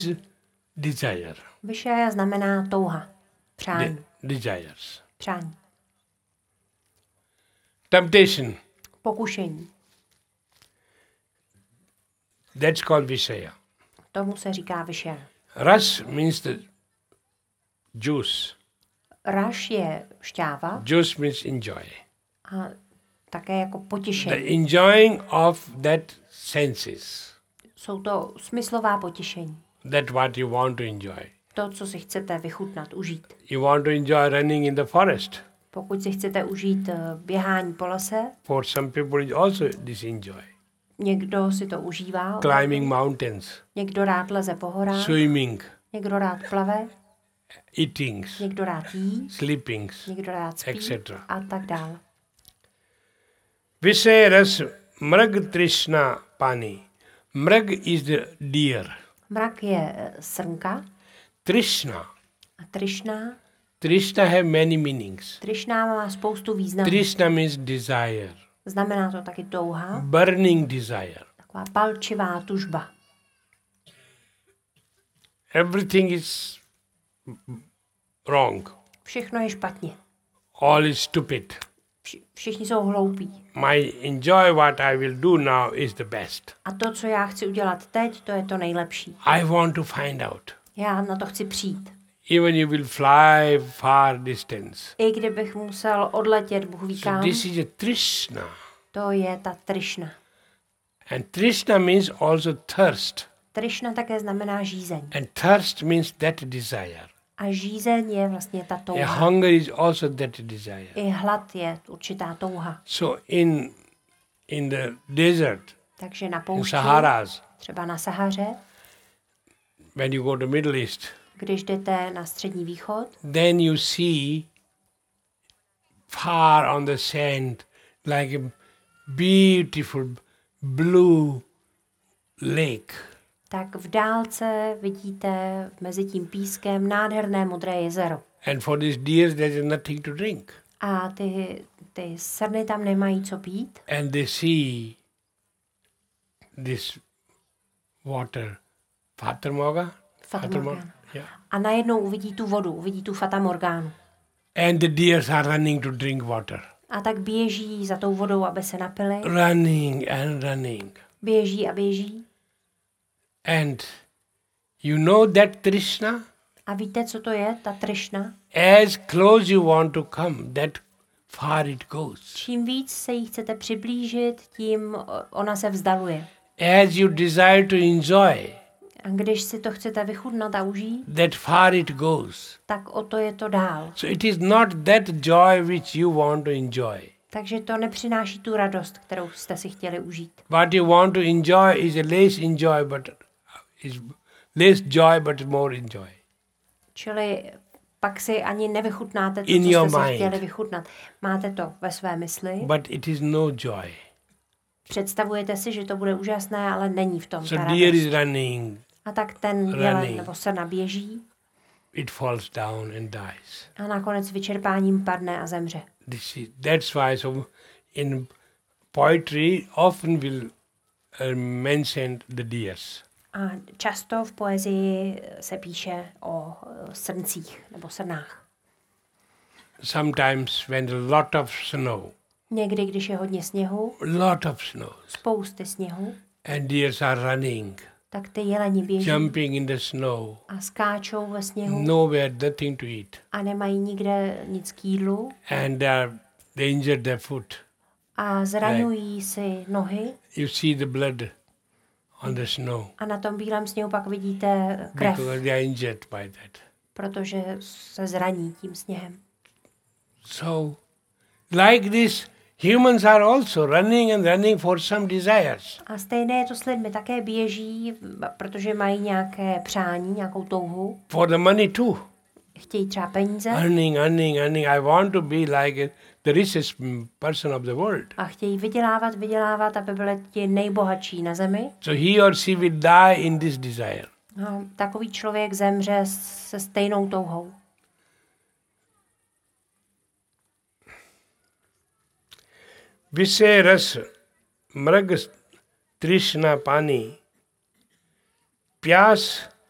desire. Vyšeja znamená touha, přání, Desires. přání, Temptation. pokušení. That's called Vishaya. Tomu se říká vyšeja. Ras means the juice. Raš je šťáva Juice means enjoy. a také jako The potěšení. enjoying of that senses. Jsou to smyslová potěšení. That what you want to enjoy. To, co si chcete vychutnat, užít. You want to enjoy running in the forest. Pokud si chcete užít běhání po lese, For some people it also this enjoy. někdo si to užívá, Climbing mountains, někdo rád leze po horách, swimming, někdo rád plave, eatings, někdo rád jí, sleepings, někdo rád spí etc. a tak dále. Vishaya ras mrag trishna pani. Mrag is the deer. Mrak je srnka Trishna. a trišná. Trishna have many meanings. Trišná má spoustu významů. Trishna means desire. Znamená to taky touha, Burning desire. taková palčivá tužba. Everything is wrong. Všechno je špatně. All is stupid. Všichni jsou hloupí. My enjoy what I will do now is the best. A to, co já chci udělat teď, to je to nejlepší. I want to find out. Já na to chci přijít. Even you will fly far distance. I kdybych musel odletět, Bůh ví So kam, this is a Trishna. to je ta trišna. And Trishna means also thirst. Trišna také znamená žízeň. And thirst means that desire. A žízeň je vlastně ta A touha. hunger is also that desire. I hlad je určitá touha. So in the desert, Takže na in poušti, Saharas, třeba na Sahaře, when you go to Middle East, když jdete na Střední východ, then you see far on the sand like a beautiful blue lake. tak v dálce vidíte mezi tím pískem nádherné modré jezero. And for these deers there is nothing to drink. A ty srny tam nemají co pít And they see this water. Fatamorgana? Fatamorgana. Yeah. a najednou uvidí tu vodu, uvidí tu fatamorgánu. And the deers are running to drink water. A tak běží za tou vodou, aby se napili. Running and running. Běží a běží. And you know that Trishna? A víte, co to je, ta trišna? As close you want to come, that far it goes. Čím víc se jí chcete přiblížit, tím ona se vzdaluje. As you desire to enjoy, A když si to chcete vychutnat a užít, that far it goes. tak o to je to dál. So it is not that joy which you want to enjoy. Takže to nepřináší tu radost, kterou jste si chtěli užít. What you want to enjoy is a less enjoy, but is less joy, but more enjoy. Čili pak si ani nevychutnáte to, In co your jste si mind. chtěli vychutnat. Máte to ve své mysli, But it is no joy. představujete si, že to bude úžasné, ale není v tom So ta deer radost. is running, A tak ten jelen running. nebo srna běží it falls down and dies. a nakonec vyčerpáním padne a zemře. That's why so in poetry often will mention the deers. A často v poezii se píše o srncích nebo srnách. Sometimes when a lot of snow, Někdy, když je hodně sněhu, lot of snow, spousty sněhu, and deers are running, tak ty jeleni běží jumping in the snow, a skáčou ve sněhu nowhere, nothing to eat, a nemají nikde nic k jídlu and they injured their foot. a zraňují si nohy You see the blood on the snow a na tom bílém sněhu pak vidíte krev, because they are injured by that. protože se zraní tím sněhem. So, like this, humans are also running and running for some desires. A stejné je to s lidmi, také běží, protože mají nějaké přání, nějakou touhu, For the money too. chtějí třeba peníze Earning. I want to be like the richest person of the world. a chtějí vydělávat, aby byli ti nejbohatší na zemi. So he or she will die in this desire. A takový člověk zemře se stejnou touhou. Vise ras mrag trishna pani. प्यास